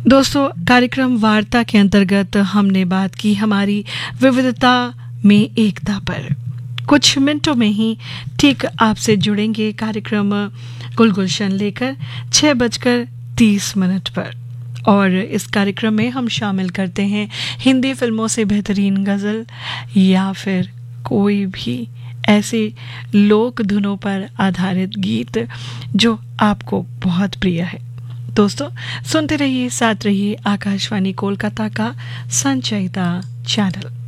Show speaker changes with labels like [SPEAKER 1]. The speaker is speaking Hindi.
[SPEAKER 1] दोस्तों, कार्यक्रम वार्ता के अंतर्गत हमने बात की हमारी विविधता में एकता पर। कुछ मिनटों में ही ठीक आपसे जुड़ेंगे कार्यक्रम गुलगुलशन लेकर 6:30 पर। और इस कार्यक्रम में हम शामिल करते हैं हिंदी फिल्मों से बेहतरीन गज़ल या फिर कोई भी ऐसे लोक धुनों पर आधारित गीत जो आपको बहुत प्रिय है। दोस्तों, सुनते रहिए, साथ रहिए आकाशवाणी कोलकाता का संचयिता चैनल।